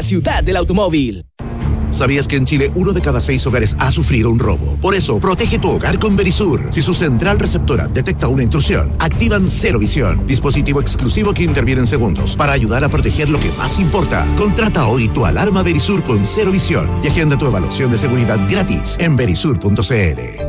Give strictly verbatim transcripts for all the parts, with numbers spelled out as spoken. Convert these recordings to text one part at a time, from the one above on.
ciudad del automóvil. ¿Sabías que en Chile uno de cada seis hogares ha sufrido un robo? Por eso, protege tu hogar con Verisur. Si su central receptora detecta una intrusión, activan Cero Visión, dispositivo exclusivo que interviene en segundos para ayudar a proteger lo que más importa. Contrata hoy tu alarma Verisur con Cero Visión y agenda tu evaluación de seguridad gratis en verisur punto c l.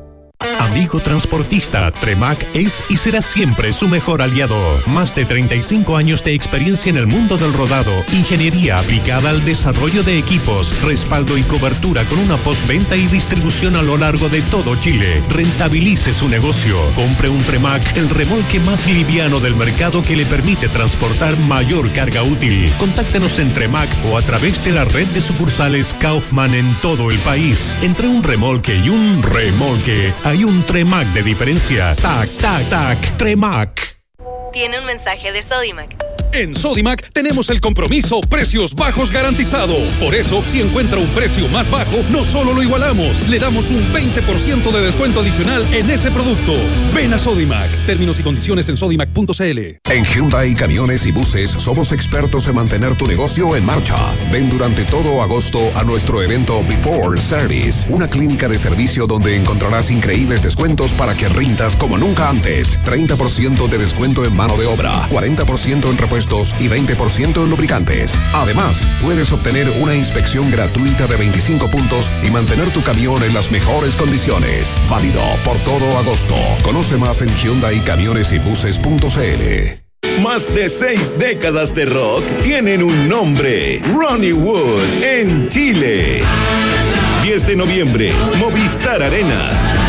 Amigo transportista, Tremac es y será siempre su mejor aliado. Más de treinta y cinco años de experiencia en el mundo del rodado, ingeniería aplicada al desarrollo de equipos, respaldo y cobertura con una postventa y distribución a lo largo de todo Chile. Rentabilice su negocio. Compre un Tremac, el remolque más liviano del mercado que le permite transportar mayor carga útil. Contáctenos en Tremac o a través de la red de sucursales Kaufman en todo el país. Entre un remolque y un remolque hay un Tremac de diferencia. Tac, tac, tac. Tremac. Tiene un mensaje de Sodimac. En Sodimac tenemos el compromiso precios bajos garantizado. Por eso, si encuentra un precio más bajo, no solo lo igualamos, le damos un veinte por ciento de descuento adicional en ese producto. Ven a Sodimac. Términos y condiciones en sodimac punto c l. En Hyundai Camiones y Buses somos expertos en mantener tu negocio en marcha. Ven durante todo agosto a nuestro evento Before Service, una clínica de servicio donde encontrarás increíbles descuentos para que rindas como nunca antes. treinta por ciento de descuento en mano de obra, cuarenta por ciento en repuestos y veinte por ciento en lubricantes. Además, puedes obtener una inspección gratuita de veinticinco puntos y mantener tu camión en las mejores condiciones. Válido por todo agosto. Conoce más en hyundai camiones y buses punto c l. Más de seis décadas de rock tienen un nombre: Ronnie Wood en Chile. diez de noviembre, Movistar Arena.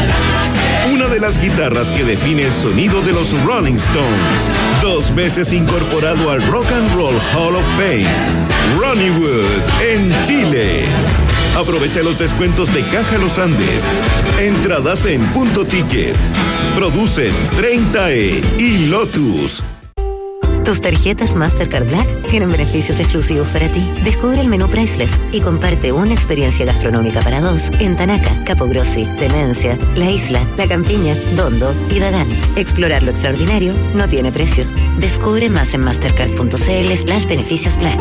Una de las guitarras que define el sonido de los Rolling Stones. Dos veces incorporado al Rock and Roll Hall of Fame. Ronnie Wood en Chile. Aprovecha los descuentos de Caja Los Andes. Entradas en Punto Ticket. Producen treinta E y Lotus. Tus tarjetas Mastercard Black tienen beneficios exclusivos para ti. Descubre el menú Priceless y comparte una experiencia gastronómica para dos en Tanaca, Capogrossi, Temencia, La Isla, La Campiña, Dondo y Dagán. Explorar lo extraordinario no tiene precio. Descubre más en mastercard punto c l slash beneficios black.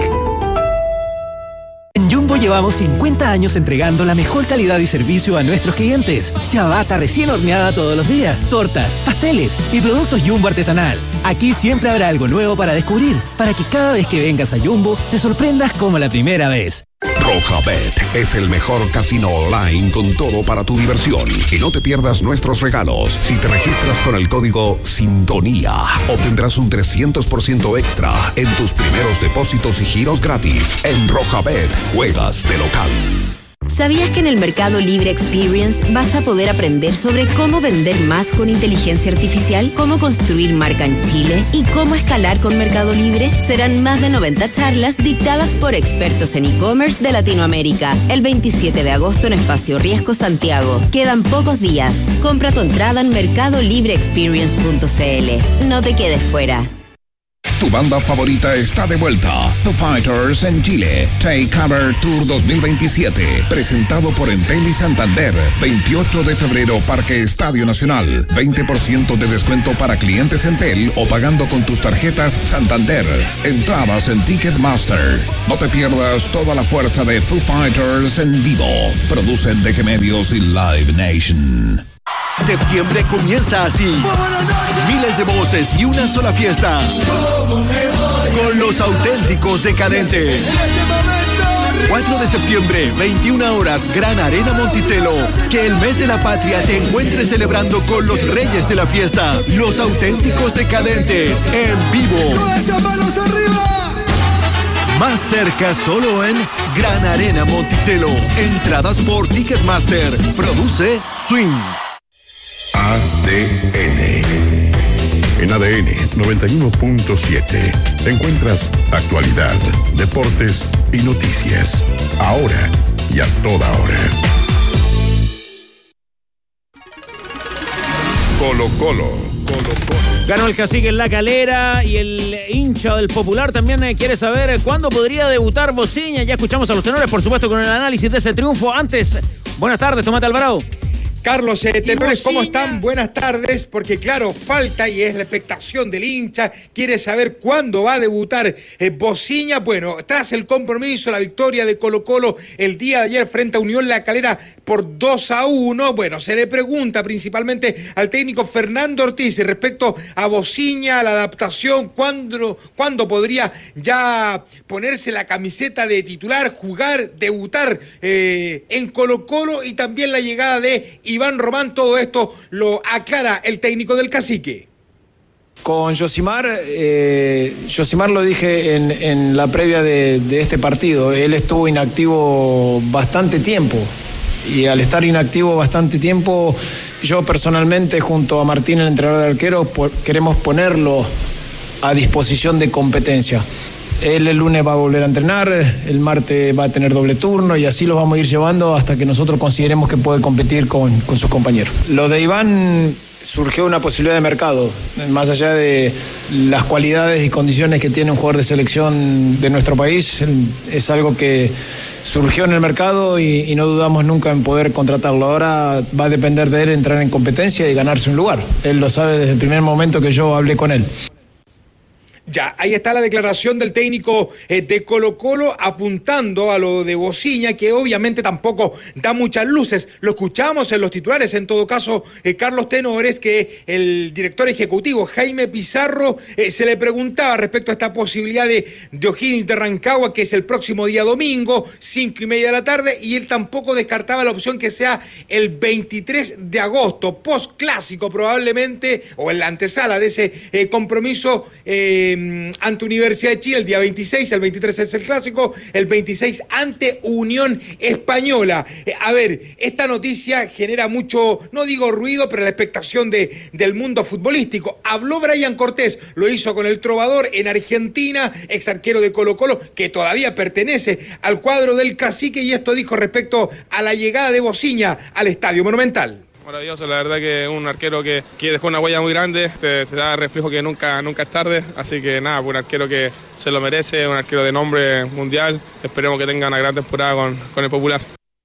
En Jumbo llevamos cincuenta años entregando la mejor calidad y servicio a nuestros clientes. Ciabatta recién horneada todos los días, tortas, pasteles y productos Jumbo artesanal. Aquí siempre habrá algo nuevo para descubrir, para que cada vez que vengas a Jumbo te sorprendas como la primera vez. Rojabet es el mejor casino online con todo para tu diversión. Y no te pierdas nuestros regalos. Si te registras con el código Sintonía, obtendrás un trescientos por ciento extra en tus primeros depósitos y giros gratis. En Rojabet, juegas de local. ¿Sabías que en el Mercado Libre Experience vas a poder aprender sobre cómo vender más con inteligencia artificial, cómo construir marca en Chile y cómo escalar con Mercado Libre? Serán más de noventa charlas dictadas por expertos en e-commerce de Latinoamérica. El veintisiete de agosto en Espacio Riesgo, Santiago. Quedan pocos días. Compra tu entrada en mercado libre experience punto c l. No te quedes fuera. Tu banda favorita está de vuelta. Foo Fighters en Chile. Take Cover Tour dos mil veintisiete. Presentado por Entel y Santander. veintiocho de febrero, Parque Estadio Nacional. veinte por ciento de descuento para clientes Entel o pagando con tus tarjetas Santander. Entradas en Ticketmaster. No te pierdas toda la fuerza de Foo Fighters en vivo. Producen D G Medios y Live Nation. Septiembre comienza así. Miles de voces y una sola fiesta. Con los auténticos decadentes. cuatro de septiembre, veintiuna horas, Gran Arena Monticello. Que el mes de la patria te encuentres celebrando con los reyes de la fiesta. Los auténticos decadentes, en vivo. ¡Manos arriba! Más cerca solo en Gran Arena Monticello. Entradas por Ticketmaster. Produce Swing. A D N. En A D N noventa y uno punto siete encuentras actualidad, deportes y noticias. Ahora y a toda hora. Colo Colo. Colo Colo. Ganó el Cacique en La Calera y el hincha del Popular también quiere saber cuándo podría debutar Bociña. Ya escuchamos a los tenores, por supuesto, con el análisis de ese triunfo. Antes, buenas tardes, Tomate Alvarado. Carlos eh, Tenores, ¿cómo están? Buenas tardes, porque claro, falta y es la expectación del hincha, quiere saber cuándo va a debutar eh, Bociña. Bueno, tras el compromiso, la victoria de Colo-Colo el día de ayer frente a Unión La Calera por dos a uno, bueno, se le pregunta principalmente al técnico Fernando Ortiz respecto a Bociña, la adaptación, cuándo, cuándo podría ya ponerse la camiseta de titular, jugar, debutar eh, en Colo-Colo, y también la llegada de Iván Román. Todo esto lo aclara el técnico del Cacique. Con Yosimar, eh, Yosimar lo dije en, en la previa de, de este partido, él estuvo inactivo bastante tiempo, y al estar inactivo bastante tiempo, yo personalmente junto a Martín, el entrenador de arqueros, por, queremos ponerlo a disposición de competencia. Él el lunes va a volver a entrenar, el martes va a tener doble turno, y así lo vamos a ir llevando hasta que nosotros consideremos que puede competir con, con sus compañeros. Lo de Iván surgió una posibilidad de mercado, más allá de las cualidades y condiciones que tiene un jugador de selección de nuestro país, es algo que surgió en el mercado y, y no dudamos nunca en poder contratarlo. Ahora va a depender de él entrar en competencia y ganarse un lugar. Él lo sabe desde el primer momento que yo hablé con él. Ya, ahí está la declaración del técnico eh, de Colo-Colo apuntando a lo de Bociña, que obviamente tampoco da muchas luces. Lo escuchamos en los titulares, en todo caso, eh, Carlos Tenores, que el director ejecutivo Jaime Pizarro eh, se le preguntaba respecto a esta posibilidad de, de O'Higgins de Rancagua, que es el próximo día domingo, cinco y media de la tarde, y él tampoco descartaba la opción que sea el veintitrés de agosto, post clásico probablemente, o en la antesala de ese eh, compromiso eh, ante Universidad de Chile, el día veintiséis, el veintitrés es el clásico, el veintiséis ante Unión Española. Eh, a ver, esta noticia genera mucho, no digo ruido, pero la expectación de, del mundo futbolístico. Habló Brian Cortés, lo hizo con el Trovador en Argentina, ex arquero de Colo-Colo, que todavía pertenece al cuadro del Cacique, y esto dijo respecto a la llegada de Bociña al Estadio Monumental. Maravilloso, la verdad que un arquero que, que dejó una huella muy grande, te, te da reflejo que nunca, nunca es tarde, así que nada, un arquero que se lo merece, un arquero de nombre mundial, esperemos que tenga una gran temporada con, con el Popular.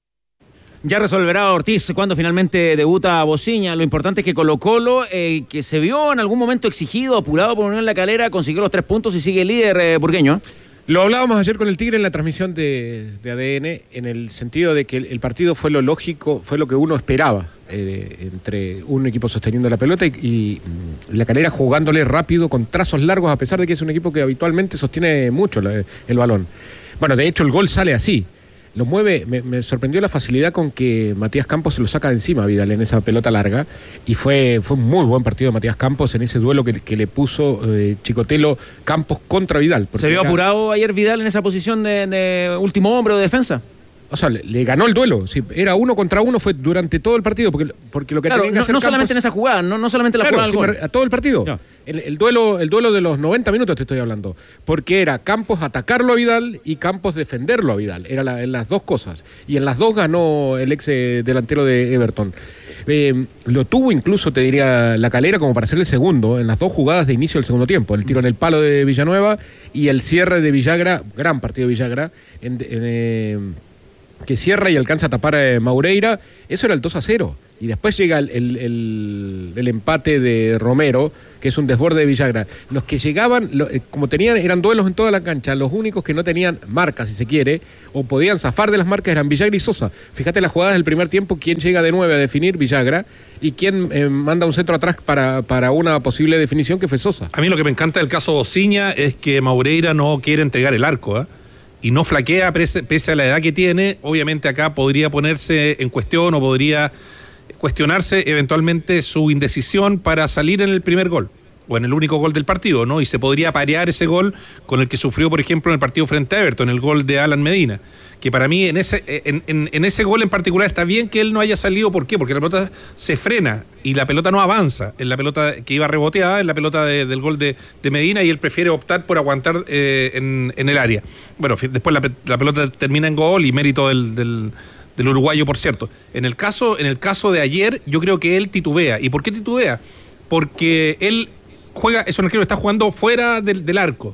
Ya resolverá Ortiz cuando finalmente debuta Bociña. Lo importante es que Colo-Colo, eh, que se vio en algún momento exigido, apurado por Unión La Calera, consiguió los tres puntos y sigue líder eh, burgueño. Lo hablábamos ayer con el Tigre en la transmisión de, de A D N, en el sentido de que el, el partido fue lo lógico, fue lo que uno esperaba, eh, entre un equipo sosteniendo la pelota y, y La Calera jugándole rápido, con trazos largos, a pesar de que es un equipo que habitualmente sostiene mucho la, el balón. Bueno, de hecho el gol sale así. Lo mueve, me, me sorprendió la facilidad con que Matías Campos se lo saca de encima a Vidal en esa pelota larga, y fue, fue un muy buen partido de Matías Campos en ese duelo que, que le puso eh, Chicotelo Campos contra Vidal. ¿Se vio era... apurado ayer Vidal en esa posición de, de último hombre o de defensa? O sea, le, le ganó el duelo, sí, era uno contra uno, fue durante todo el partido, porque, porque lo que claro, tenía que no, hacer no Campos, solamente en esa jugada, no, no solamente la claro, jugada del sí, gol. a todo el partido. No. El, el, duelo, el duelo de los noventa minutos te estoy hablando, porque era Campos atacarlo a Vidal y Campos defenderlo a Vidal, era la, en las dos cosas, y en las dos ganó el ex eh, delantero de Everton. Eh, lo tuvo incluso, te diría, La Calera como para ser el segundo en las dos jugadas de inicio del segundo tiempo, el tiro en el palo de Villanueva y el cierre de Villagra, gran partido de Villagra, en, en, eh, que cierra y alcanza a tapar a Maureira. Eso era el dos a cero. Y después llega el, el, el, el empate de Romero, que es un desborde de Villagra. Los que llegaban, lo, como tenían, eran duelos en toda la cancha, los únicos que no tenían marcas, si se quiere, o podían zafar de las marcas, eran Villagra y Sosa. Fíjate las jugadas del primer tiempo, quién llega de nueve a definir, Villagra, y quién eh, manda un centro atrás para, para una posible definición, que fue Sosa. A mí lo que me encanta del caso Bociña es que Maureira no quiere entregar el arco, ¿eh? Y no flaquea pese a la edad que tiene. Obviamente acá podría ponerse en cuestión o podría cuestionarse eventualmente su indecisión para salir en el primer gol o en el único gol del partido, ¿no? Y se podría parear ese gol con el que sufrió, por ejemplo, en el partido frente a Everton, el gol de Alan Medina, que para mí en ese en, en, en ese gol en particular está bien que él no haya salido. ¿Por qué? Porque la pelota se frena y la pelota no avanza, en la pelota que iba reboteada, en la pelota de, del gol de, de Medina, y él prefiere optar por aguantar eh, en, en el área. Bueno, después la, la pelota termina en gol y mérito del, del del uruguayo, por cierto. En el caso en el caso de ayer, yo creo que él titubea. ¿Y por qué titubea? Porque él juega, es un arquero que está jugando fuera del, del arco,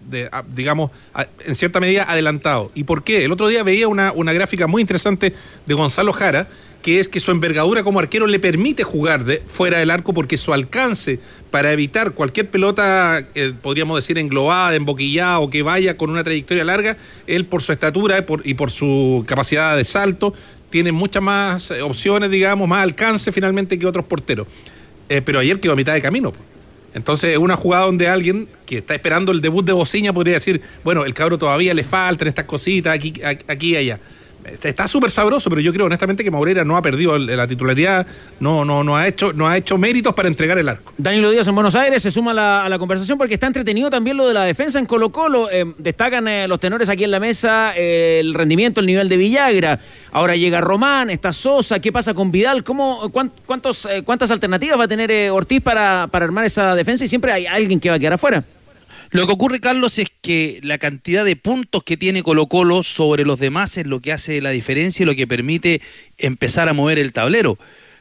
de, digamos, en cierta medida adelantado. ¿Y por qué? El otro día veía una, una gráfica muy interesante de Gonzalo Jara, que es que su envergadura como arquero le permite jugar de, fuera del arco, porque su alcance para evitar cualquier pelota, eh, podríamos decir, englobada, emboquillada o que vaya con una trayectoria larga, él por su estatura por, y por su capacidad de salto tiene muchas más opciones, digamos, más alcance finalmente que otros porteros. Eh, pero ayer quedó a mitad de camino. Entonces es una jugada donde alguien que está esperando el debut de Bociña podría decir, bueno, el cabro todavía le faltan estas cositas aquí, aquí y allá. Está súper sabroso, pero yo creo honestamente que Maureira no ha perdido la titularidad, no, no, no ha hecho, no ha hecho méritos para entregar el arco. Danilo Díaz en Buenos Aires se suma a la, a la conversación porque está entretenido también lo de la defensa en Colo-Colo. Eh, destacan eh, los tenores aquí en la mesa eh, el rendimiento, el nivel de Villagra. Ahora llega Román, está Sosa, ¿qué pasa con Vidal? ¿Cómo, cuán, cuántos, eh, ¿Cuántas alternativas va a tener eh, Ortiz para, para armar esa defensa? Y siempre hay alguien que va a quedar afuera. Lo que ocurre, Carlos, es que la cantidad de puntos que tiene Colo-Colo sobre los demás es lo que hace la diferencia y lo que permite empezar a mover el tablero.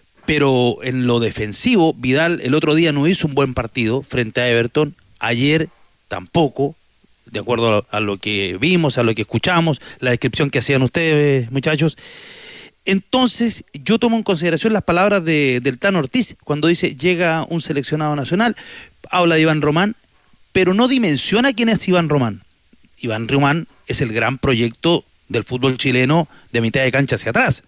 Pero en lo defensivo, Vidal el otro día no hizo un buen partido frente a Everton, ayer tampoco, de acuerdo a lo que vimos, a lo que escuchamos, la descripción que hacían ustedes, muchachos. Entonces, yo tomo en consideración las palabras de, del Tano Ortiz, cuando dice, llega un seleccionado nacional, habla de Iván Román, pero no dimensiona quién es Iván Román. Iván Román es el gran proyecto del fútbol chileno de mitad de cancha hacia atrás.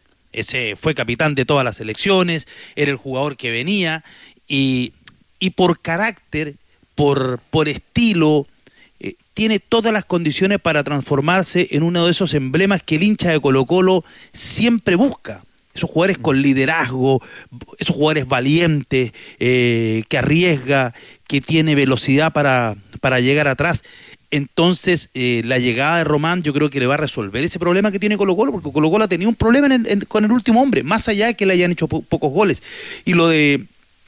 Ese fue capitán de todas las selecciones, era el jugador que venía, y, y por carácter, por, por estilo, eh, tiene todas las condiciones para transformarse en uno de esos emblemas que el hincha de Colo-Colo siempre busca. Esos jugadores con liderazgo, esos jugadores valientes, eh, que arriesga, que tiene velocidad para, para llegar atrás. Entonces, eh, la llegada de Román yo creo que le va a resolver ese problema que tiene Colo-Colo, porque Colo-Colo ha tenido un problema en el, en, con el último hombre, más allá de que le hayan hecho po pocos goles. Y lo de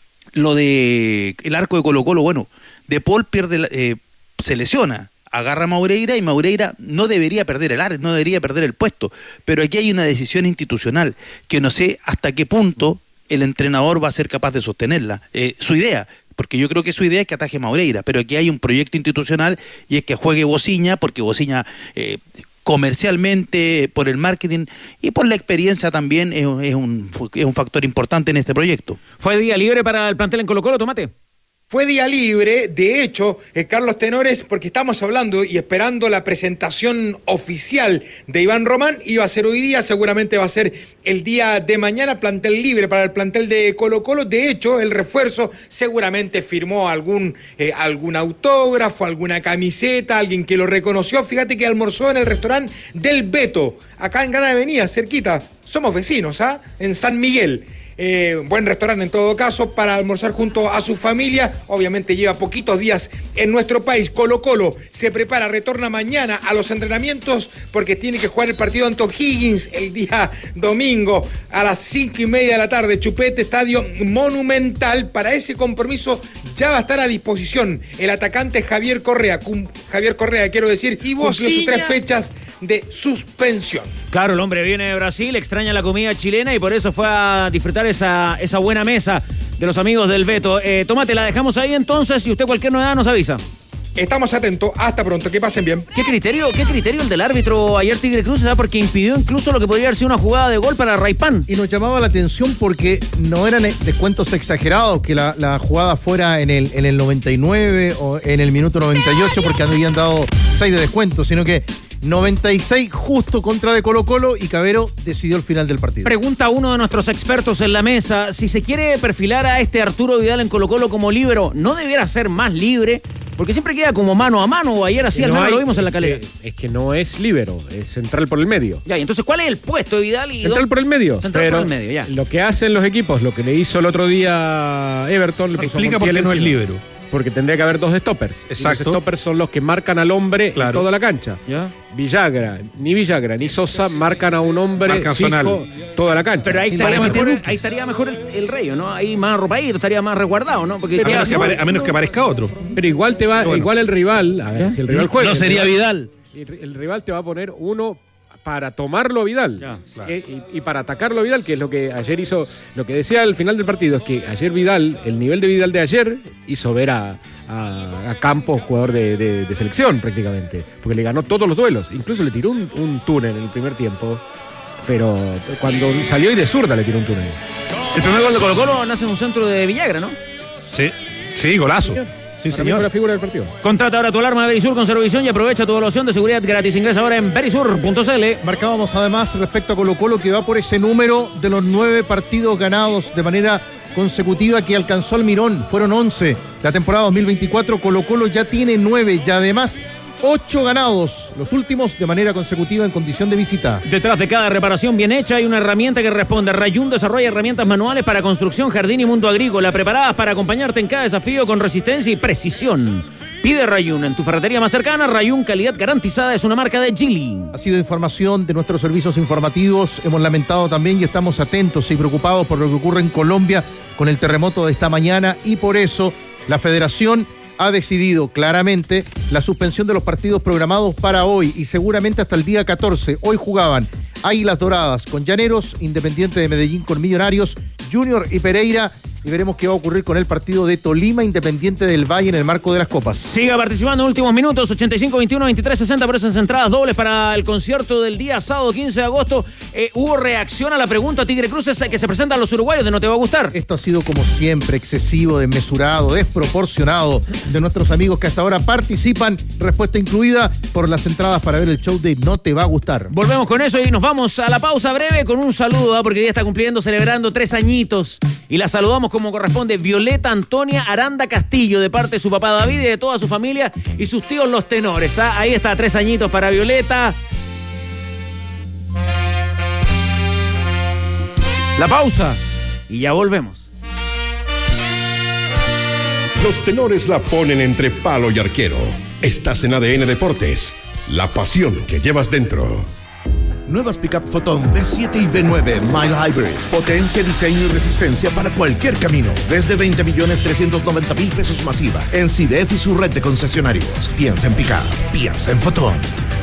lo de el arco de Colo-Colo, bueno, De Paul pierde, eh, se lesiona, agarra a Maureira y Maureira no debería perder el ar, no debería perder el puesto, pero aquí hay una decisión institucional que no sé hasta qué punto el entrenador va a ser capaz de sostenerla, eh, su idea, porque yo creo que su idea es que ataje a Maureira, pero aquí hay un proyecto institucional y es que juegue Bociña, porque Bociña eh, comercialmente, por el marketing y por la experiencia también es, es, un, es un factor importante en este proyecto. ¿Fue día libre para el plantel en Colo-Colo, Tomate? Fue día libre, de hecho, eh, Carlos Tenores, porque estamos hablando y esperando la presentación oficial de Iván Román, iba a ser hoy día, seguramente va a ser el día de mañana, plantel libre para el plantel de Colo-Colo. De hecho, el refuerzo seguramente firmó algún, eh, algún autógrafo, alguna camiseta, alguien que lo reconoció. Fíjate que almorzó en el restaurante del Beto, acá en Gran Avenida, cerquita. Somos vecinos, ¿ah? En San Miguel. Eh, buen restaurante en todo caso para almorzar junto a su familia. Obviamente lleva poquitos días en nuestro país. Colo-Colo se prepara, retorna mañana a los entrenamientos porque tiene que jugar el partido ante O'Higgins el día domingo a las cinco y media de la tarde. Chupete, Estadio Monumental. Para ese compromiso ya va a estar a disposición el atacante Javier Correa. Cum, Javier Correa, quiero decir, y cumplió sus tres fechas de suspensión. Claro, el hombre viene de Brasil, extraña la comida chilena y por eso fue a disfrutar esa, esa buena mesa de los amigos del Beto. Eh, Tomate, la dejamos ahí entonces y usted cualquier novedad nos avisa. Estamos atentos, hasta pronto, que pasen bien. ¿Qué criterio, qué criterio el del árbitro ayer Tigre Cruz? ¿Sabes? Porque impidió incluso lo que podría haber sido una jugada de gol para Raypan. Y nos llamaba la atención porque no eran descuentos exagerados, que la, la jugada fuera en el, en el noventa y nueve o en el minuto noventa y ocho, porque habían dado seis de descuento, sino que noventa y seis justo contra de Colo-Colo y Cabero decidió el final del partido. Pregunta uno de nuestros expertos en la mesa, si se quiere perfilar a este Arturo Vidal en Colo-Colo como líbero, ¿no debiera ser más libre? Porque siempre queda como mano a mano, o ayer así no al menos hay, lo vimos en la Calera. Es que, es que no es líbero, es central por el medio. Ya, y entonces, ¿cuál es el puesto de Vidal? Y central dos... por el medio. Central pero por el medio, ya. Lo que hacen los equipos, lo que le hizo el otro día Everton, le puso explica por qué no es líbero. Porque tendría que haber dos stoppers. Exacto. Y los stoppers son los que marcan al hombre claro. en toda la cancha. ¿Ya? Villagra, ni Villagra, ni Sosa marcan a un hombre Marcan fijo zonal. toda la cancha. Pero ahí estaría, mejor, ahí estaría mejor el, el rey, ¿no? Ahí más arropadito, estaría más resguardado, ¿no? Porque a, menos que apare, a menos que aparezca otro. Pero igual te va, bueno. igual el rival, a ver, si el rival juega. No sería rival, Vidal. El, el rival te va a poner uno para tomarlo a Vidal Ya, claro. eh, y, y para atacarlo a Vidal, que es lo que ayer hizo. Lo que decía al final del partido es que ayer Vidal, el nivel de Vidal de ayer, hizo ver a, a, a Campos, jugador de, de, de selección prácticamente, porque le ganó todos los duelos. Incluso le tiró un, un túnel en el primer tiempo, pero cuando salió y de zurda le tiró un túnel. El primer gol de Colo Colo nace en un centro de Villagra, ¿no? Sí, sí, golazo. Sí, Para mí fue la figura del partido. Contrata ahora tu alarma de Verisur con Servivisión y aprovecha tu evaluación de seguridad gratis. Ingresa ahora en verisur punto c l. Marcábamos además respecto a Colo Colo que va por ese número de los nueve partidos ganados de manera consecutiva que alcanzó Almirón. Fueron once. La temporada dos mil veinticuatro Colo Colo ya tiene nueve y además ocho ganados, los últimos de manera consecutiva en condición de visita. Detrás de cada reparación bien hecha hay una herramienta que responde. Rayún desarrolla herramientas manuales para construcción, jardín y mundo agrícola, preparadas para acompañarte en cada desafío con resistencia y precisión. Pide Rayún en tu ferretería más cercana. Rayún, calidad garantizada, es una marca de Geely. Ha sido información de nuestros servicios informativos. Hemos lamentado también y estamos atentos y preocupados por lo que ocurre en Colombia con el terremoto de esta mañana y por eso la Federación ha decidido claramente la suspensión de los partidos programados para hoy y seguramente hasta el día catorce. Hoy jugaban Águilas Doradas con Llaneros, Independiente de Medellín con Millonarios, Junior y Pereira. Y veremos qué va a ocurrir con el partido de Tolima, Independiente del Valle en el marco de las copas. Siga participando en últimos minutos, ochenta y cinco, veintiuno, veintitrés, sesenta por esas entradas dobles para el concierto del día sábado quince de agosto. Eh, hubo reacción a la pregunta Tigre Cruces que se presentan los uruguayos de No Te Va a Gustar. Esto ha sido como siempre excesivo, desmesurado, desproporcionado de nuestros amigos que hasta ahora participan, respuesta incluida por las entradas para ver el show de No Te Va a Gustar. Volvemos con eso y nos vamos a la pausa breve con un saludo, ¿eh? Porque hoy día está cumpliendo, celebrando tres añitos y la saludamos como corresponde. Violeta Antonia Aranda Castillo, de parte de su papá David y de toda su familia y sus tíos los tenores. ¿Ah? Ahí está, tres añitos para Violeta. La pausa y ya volvemos. Los tenores la ponen entre palo y arquero. Estás en A D N Deportes, la pasión que llevas dentro. Nuevas Pickup Photon V siete y V nueve Mile Hybrid. Potencia, diseño y resistencia para cualquier camino. Desde veinte millones trescientos noventa mil pesos masiva. En C I D E F y su red de concesionarios. Piensa en Pickup. Piensa en Photon.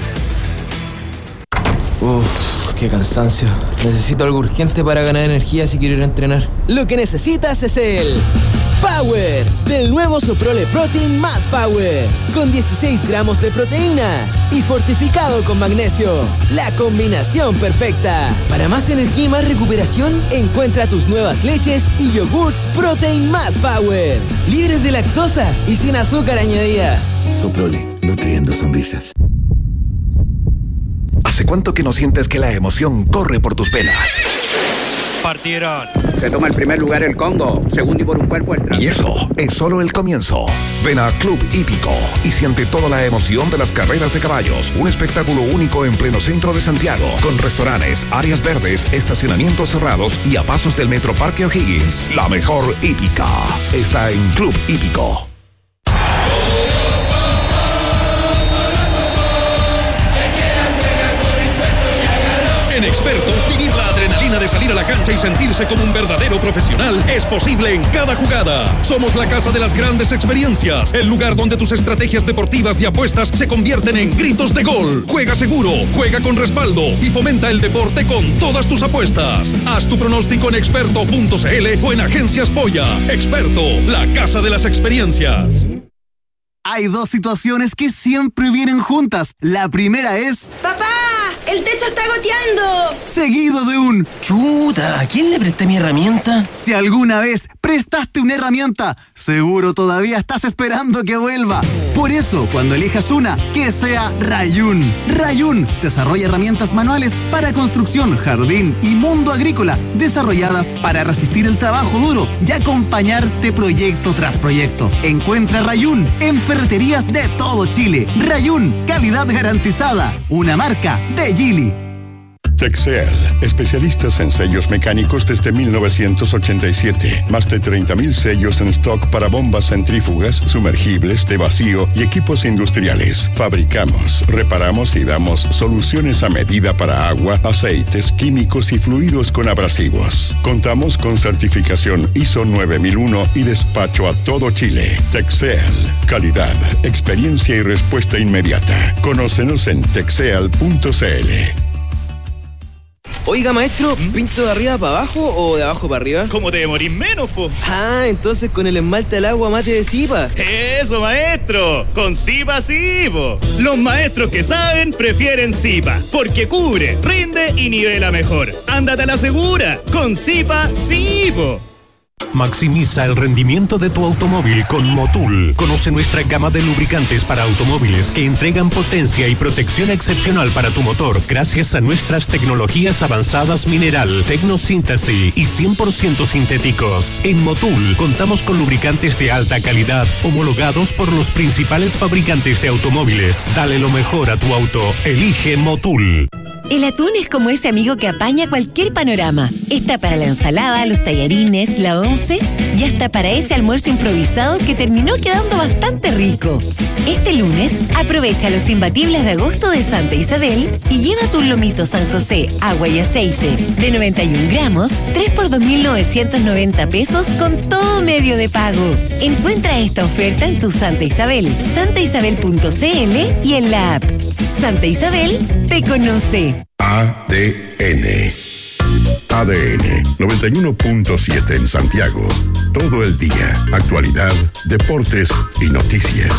Uff, qué cansancio. Necesito algo urgente para ganar energía si quiero ir a entrenar. Lo que necesitas es el Power del nuevo Soprole Protein más Power, con dieciséis gramos de proteína y fortificado con magnesio. La combinación perfecta. Para más energía y más recuperación, encuentra tus nuevas leches y yogurts Protein más Power, libres de lactosa y sin azúcar añadida. Soprole, nutriendo sonrisas. ¿Hace cuánto que no sientes que la emoción corre por tus venas? Partieron. Se toma el primer lugar el Congo, segundo y por un cuerpo el tras. Y eso es solo el comienzo. Ven a Club Hípico y siente toda la emoción de las carreras de caballos. Un espectáculo único en pleno centro de Santiago, con restaurantes, áreas verdes, estacionamientos cerrados y a pasos del Metro Parque O'Higgins. La mejor hípica está en Club Hípico. En Experto, vivir la adrenalina de salir a la cancha y sentirse como un verdadero profesional es posible en cada jugada. Somos la casa de las grandes experiencias, el lugar donde tus estrategias deportivas y apuestas se convierten en gritos de gol. Juega seguro, juega con respaldo y fomenta el deporte con todas tus apuestas. Haz tu pronóstico en experto punto c l o en Agencias Polla. Experto, la casa de las experiencias. Hay dos situaciones que siempre vienen juntas. La primera es... ¡Papá! ¡El techo está goteando! Seguido de un... Chuta, ¿a quién le presté mi herramienta? Si alguna vez prestaste una herramienta, seguro todavía estás esperando que vuelva. Por eso, cuando elijas una, que sea Rayún. Rayún desarrolla herramientas manuales para construcción, jardín y mundo agrícola, desarrolladas para resistir el trabajo duro y acompañarte proyecto tras proyecto. Encuentra Rayún en ferreterías de todo Chile. Rayún, calidad garantizada. Una marca de Geely. Texel, especialistas en sellos mecánicos desde mil novecientos ochenta y siete. Más de treinta mil sellos en stock para bombas centrífugas, sumergibles, de vacío y equipos industriales. Fabricamos, reparamos y damos soluciones a medida para agua, aceites, químicos y fluidos con abrasivos. Contamos con certificación I S O nueve mil uno y despacho a todo Chile. Texel, calidad, experiencia y respuesta inmediata. Conócenos en texel punto c l. Oiga, maestro, ¿pinto de arriba para abajo o de abajo para arriba? ¿Cómo te demorís menos, po? Ah, entonces con el esmalte al agua mate de Zipa. Eso, maestro. Con Zipa sí, po. Los maestros que saben prefieren Zipa, porque cubre, rinde y nivela mejor. Ándate a la segura. Con Zipa sí, po. Maximiza el rendimiento de tu automóvil con Motul. Conoce nuestra gama de lubricantes para automóviles que entregan potencia y protección excepcional para tu motor gracias a nuestras tecnologías avanzadas mineral, tecnosíntesis y cien por ciento sintéticos. En Motul contamos con lubricantes de alta calidad homologados por los principales fabricantes de automóviles. Dale lo mejor a tu auto. Elige Motul. El atún es como ese amigo que apaña cualquier panorama. Está para la ensalada, los tallarines, la once y hasta para ese almuerzo improvisado que terminó quedando bastante rico. Este lunes, aprovecha los imbatibles de agosto de Santa Isabel y lleva tu lomito San José, agua y aceite de noventa y un gramos, tres por dos mil novecientos noventa pesos con todo medio de pago. Encuentra esta oferta en tu Santa Isabel, santa isabel punto c l y en la app. Santa Isabel te conoce. A D N. A D N noventa y uno punto siete en Santiago. Todo el día. Actualidad, deportes y noticias.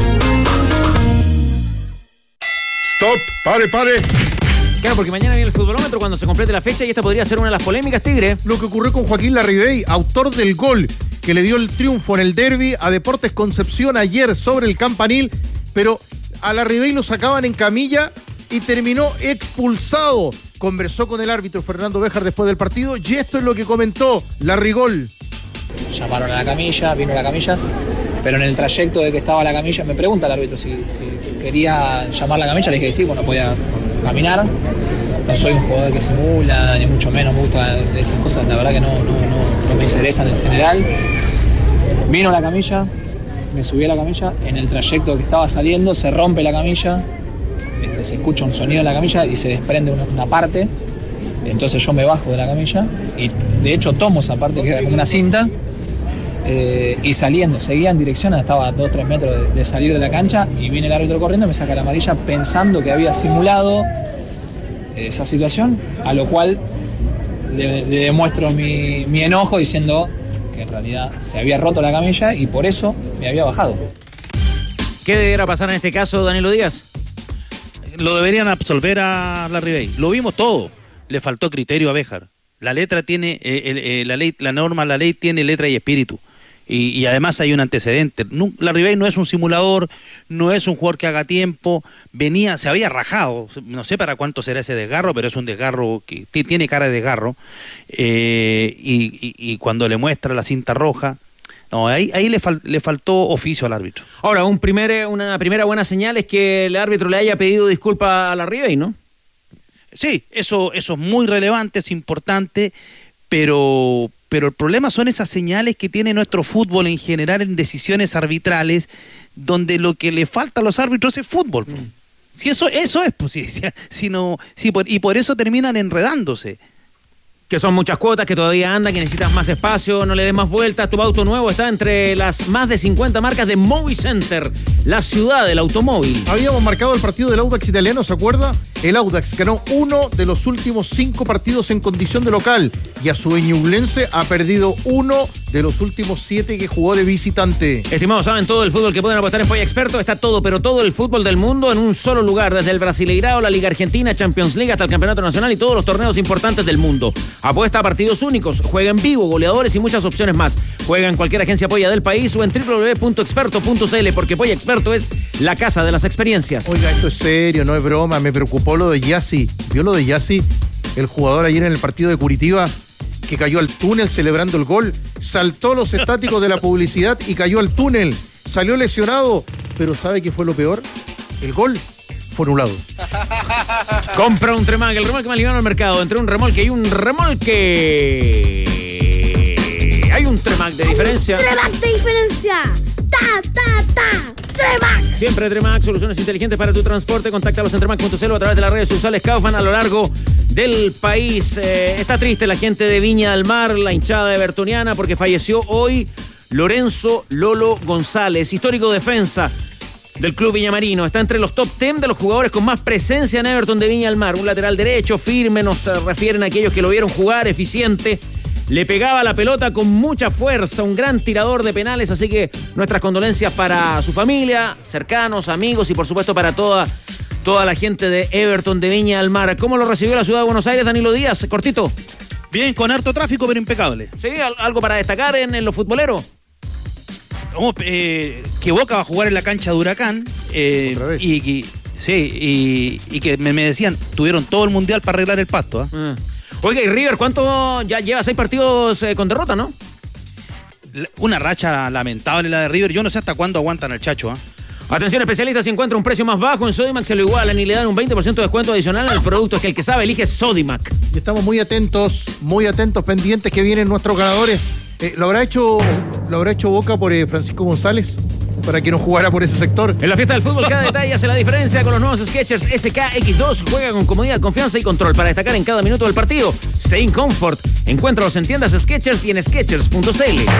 Stop, pare, pare. Claro, porque mañana viene el futbolómetro cuando se complete la fecha y esta podría ser una de las polémicas, Tigre. Lo que ocurrió con Joaquín Larribey, autor del gol que le dio el triunfo en el derbi a Deportes Concepción ayer sobre el Campanil, pero a Larribey lo sacaban en camilla y terminó expulsado. Conversó con el árbitro Fernando Béjar después del partido y esto es lo que comentó Larrigol. Llamaron a la camilla, vino la camilla, pero en el trayecto de que estaba la camilla, me pregunta el árbitro si, si quería llamar la camilla, le dije que sí, bueno, podía caminar. No soy un jugador que simula, ni mucho menos me gustan esas cosas, la verdad que no, no, no, no me interesan en general. Vino la camilla, me subí a la camilla, en el trayecto que estaba saliendo se rompe la camilla, este, se escucha un sonido en la camilla y se desprende una, una parte, entonces yo me bajo de la camilla y de hecho tomo esa parte que era como una cinta eh, y saliendo, seguía en dirección, estaba a dos o tres metros de, de salir de la cancha y viene el árbitro corriendo y me saca la amarilla pensando que había simulado esa situación, a lo cual le, le demuestro mi, mi enojo diciendo que en realidad se había roto la camilla y por eso me había bajado. ¿Qué debería pasar en este caso, Danilo Díaz? Lo deberían absolver a Larribey. Lo vimos todo. Le faltó criterio a Béjar. La letra tiene, eh, eh, la ley, la norma, la ley tiene letra y espíritu. Y, y además hay un antecedente. No, Larribey no es un simulador, no es un jugador que haga tiempo. Venía, se había rajado. No sé para cuánto será ese desgarro, pero es un desgarro que t- tiene cara de desgarro. Eh, y, y, y cuando le muestra la cinta roja, no, ahí, ahí le, fal, le faltó oficio al árbitro. Ahora, un primer, una primera buena señal es que el árbitro le haya pedido disculpas a Larribey, ¿no? Sí, eso, eso es muy relevante, es importante, pero... pero el problema son esas señales que tiene nuestro fútbol en general en decisiones arbitrales, donde lo que le falta a los árbitros es fútbol. Mm. Si eso, eso es, pues, si, si no, si por, y por eso terminan enredándose. Que son muchas cuotas, que todavía andan, que necesitas más espacio, no le des más vueltas. Tu auto nuevo está entre las más de cincuenta marcas de Movicenter, la ciudad del automóvil. Habíamos marcado el partido del Audax italiano, ¿se acuerda? El Audax ganó uno de los últimos cinco partidos en condición de local y a su Ñublense ha perdido uno de los últimos siete que jugó de visitante. Estimados, saben todo el fútbol que pueden apostar en Polla Experto. Está todo, pero todo el fútbol del mundo en un solo lugar, desde el Brasileirao, la Liga Argentina, Champions League hasta el Campeonato Nacional y todos los torneos importantes del mundo. Apuesta a partidos únicos, juega en vivo, goleadores y muchas opciones más. Juega en cualquier agencia Polla del país o en doble u doble u doble u punto experto punto c l, porque Polla Experto es la casa de las experiencias. Oiga, esto es serio, no es broma, me preocupó lo de Yassi. ¿Vio lo de Yassi? El jugador ayer en el partido de Curitiba que cayó al túnel celebrando el gol, saltó los estáticos de la publicidad y cayó al túnel, salió lesionado, pero ¿sabe qué fue lo peor? El gol fue anulado. Compra un Tremac, el remolque más liviano al mercado. Entre un remolque y un remolque hay un Tremac de diferencia. Tremac de diferencia. Ta, ta, ta. Tremac. Siempre Tremac, soluciones inteligentes para tu transporte. Contáctalos en tremac punto c l o a través de las redes sociales Kaufman a lo largo del país. Eh, está triste la gente de Viña del Mar, la hinchada de Bertoniana, porque falleció hoy Lorenzo Lolo González, histórico defensa. del club villamarino. Está entre los top diez de los jugadores con más presencia en Everton de Viña del Mar. Un lateral derecho, firme, nos refieren a aquellos que lo vieron jugar, eficiente. Le pegaba la pelota con mucha fuerza, un gran tirador de penales, así que nuestras condolencias para su familia, cercanos, amigos y por supuesto para toda, toda la gente de Everton de Viña del Mar. ¿Cómo lo recibió la ciudad de Buenos Aires, Danilo Díaz? Cortito. Bien, con harto tráfico, pero impecable. ¿Sí? ¿Algo para destacar en, en los futboleros? No, eh, que Boca va a jugar en la cancha de Huracán. Eh, y, y, sí, y, y que me, me decían, tuvieron todo el mundial para arreglar el pasto. ¿eh? Ah. Oiga, ¿y River cuánto ya lleva? Seis partidos eh, con derrota, ¿no? Una racha lamentable la de River. Yo no sé hasta cuándo aguantan al Chacho. ¿eh? Atención, especialistas, si encuentra un precio más bajo en Sodimac se lo igualan y le dan un veinte por ciento de descuento adicional al producto. Es que el que sabe elige Sodimac. Y estamos muy atentos, muy atentos, pendientes que vienen nuestros ganadores. Eh, ¿lo, habrá hecho, ¿Lo habrá hecho Boca por eh, Francisco González? Para que no jugara por ese sector. En la fiesta del fútbol cada detalle hace la diferencia con los nuevos Skechers S K X dos. Juega con comodidad, confianza y control para destacar en cada minuto del partido. Stay in comfort. Encuéntralos en tiendas Skechers y en skechers punto c l.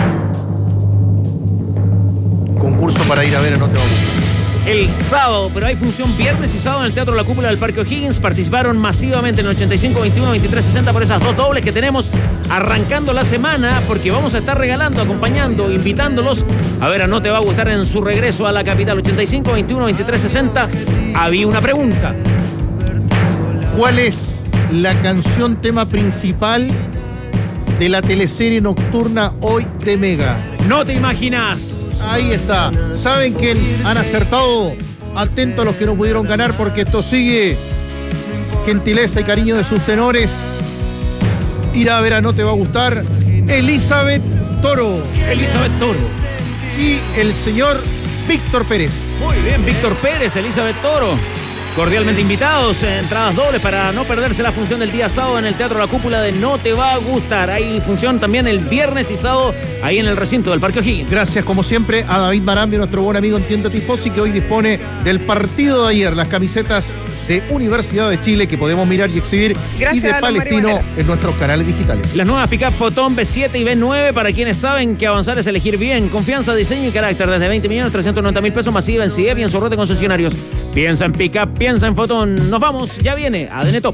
Concurso para ir a ver a No Te Va a Gustar. El sábado, pero hay función viernes y sábado en el Teatro La Cúpula del Parque O'Higgins. Participaron masivamente en el ochenta y cinco, veintiuno, veintitrés, sesenta por esas dos dobles que tenemos arrancando la semana, porque vamos a estar regalando, acompañando, invitándolos a ver a No Te Va a Gustar en su regreso a la capital. ochenta y cinco, veintiuno, veintitrés, sesenta. Había una pregunta. ¿Cuál es la canción tema principal de la teleserie nocturna Hoy de Mega? No te imaginas. Ahí está. ¿Saben quién han acertado? Atentos a los que no pudieron ganar porque esto sigue. Gentileza y cariño de sus tenores. Ir a ver a No Te Va a Gustar. Elizabeth Toro. Elizabeth Toro. Y el señor Víctor Pérez. Muy bien, Víctor Pérez, Elizabeth Toro. Cordialmente invitados, entradas dobles para no perderse la función del día sábado en el Teatro La Cúpula de No Te Va a Gustar. Hay función también el viernes y sábado ahí en el recinto del Parque O'Higgins. Gracias como siempre a David Marambio, nuestro buen amigo en Tienda Tifosi, que hoy dispone del partido de ayer, las camisetas de Universidad de Chile que podemos mirar y exhibir. Gracias, y de Palestino en nuestros canales digitales. Las nuevas pick-up Fotón B siete y B nueve para quienes saben que avanzar es elegir bien. Confianza, diseño y carácter desde veinte millones trescientos noventa mil pesos masiva en C I E P y en su red de concesionarios. Piensa en pick-up, piensa en Fotón. Nos vamos, ya viene A D N Top.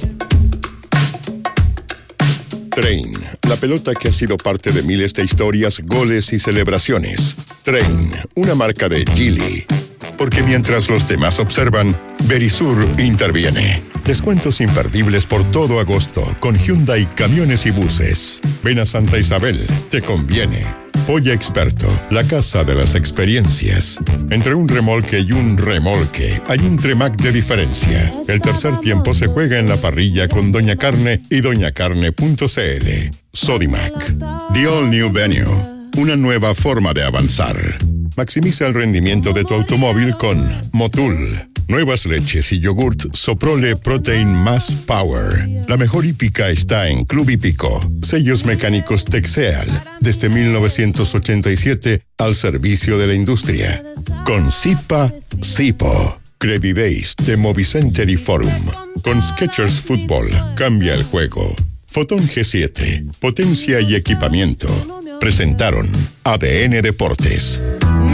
Train, la pelota que ha sido parte de miles de historias, goles y celebraciones. Train, una marca de Geely. Porque mientras los demás observan, Verisur interviene. Descuentos imperdibles por todo agosto con Hyundai Camiones y Buses. Ven a Santa Isabel, te conviene. Polla Experto, la casa de las experiencias. Entre un remolque y un remolque hay un Tremac de diferencia. El tercer tiempo se juega en la parrilla con Doña Carne y doña carne punto c l. Sodimac, The All New Venue, una nueva forma de avanzar. Maximiza el rendimiento de tu automóvil con Motul. Nuevas leches y yogurt Soprole Protein Más Power. La mejor hípica está en Club Hípico. Sellos mecánicos Texeal. Desde mil novecientos ochenta y siete al servicio de la industria. Con Zipa, Zipo. Credidays de Movicenter y Forum. Con Skechers Fútbol. Cambia el juego. Fotón G siete. Potencia y equipamiento. Presentaron A D N Deportes.